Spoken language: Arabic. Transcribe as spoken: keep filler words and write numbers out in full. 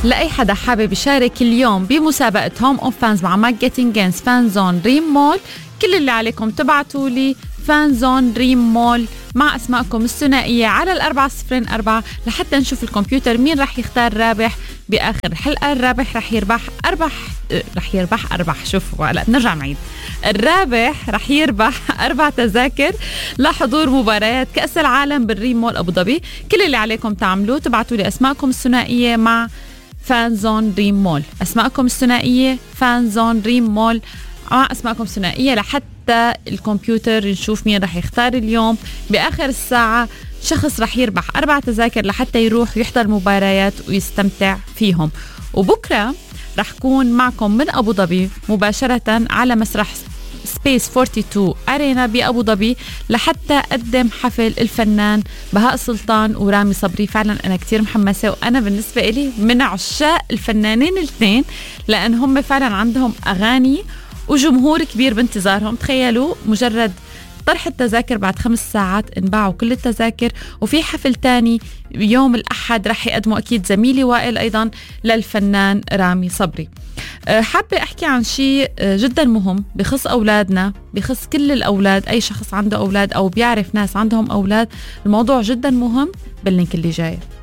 لأي حدا حابب يشارك اليوم بمسابقة هوم أوف فانز مع ماك جيتنج جينز فان زون دريم مول، كل اللي عليكم تبعتوا لي فان زون دريم مول مع أسماءكم الثنائية على الأربعة صفرين أربعة لحتى نشوف الكمبيوتر مين رح يختار رابح بآخر الحلقة. الرابح رح يربح أربح رح يربح أربح شوفوا هلا نرجع نعيد. الرابح رح يربح أربع تذاكر لحضور مباريات كأس العالم بالريم مول أبو ظبي. كل اللي عليكم تعملوه تبعتوا لي أسماءكم الثنائية مع فان زون دريم مول، أسماءكم الثنائية فان زون دريم مول مع أسماءكم الثنائية لحتى الكمبيوتر نشوف مين رح يختار اليوم. بآخر الساعة شخص رح يربح أربع تذاكر لحتى يروح يحضر مباريات ويستمتع فيهم. وبكرة رح كون معكم من أبو ظبي مباشرة على مسرح سبيس اثنين وأربعين أرينا بأبو ظبي لحتى أقدم حفل الفنان بهاء سلطان ورامي صبري. فعلا أنا كتير محمسة، وأنا بالنسبة إلي من عشاق الفنانين الاثنين لأن هم فعلا عندهم أغاني وجمهور كبير بانتظارهم. تخيلوا مجرد طرح التذاكر بعد خمس ساعات انباعوا كل التذاكر. وفي حفل تاني يوم الأحد رح يقدموا أكيد زميلي وائل أيضا للفنان رامي صبري. حابة أحكي عن شيء جدا مهم بخص أولادنا، بخص كل الأولاد، أي شخص عنده أولاد أو بيعرف ناس عندهم أولاد. الموضوع جدا مهم باللينك اللي جاي.